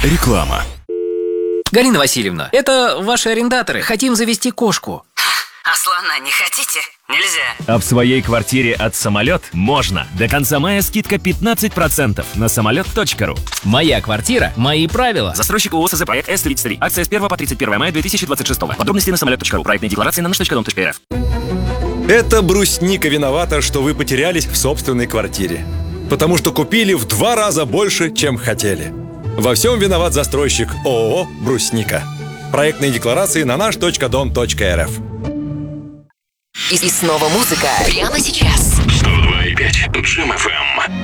Реклама. Галина Васильевна, это ваши арендаторы. Хотим завести кошку. А слона не хотите? Нельзя. А в своей квартире от «Самолет» можно. До конца мая скидка 15% на самолет.ру. Моя квартира, мои правила. Застройщик ООО СЗ проект С-33. Акция с 1 по 31 мая 2026. Подробности на самолет.ру. Проектные декларации на nаш.дом.рф. Это брусника виновата, что вы потерялись в собственной квартире. Потому что купили в 2 раза больше, чем хотели. Во всем виноват застройщик ООО «Брусника». Проектные декларации на nаш.дом.рф. И снова музыка. Прямо сейчас. 102,5 Джем FM.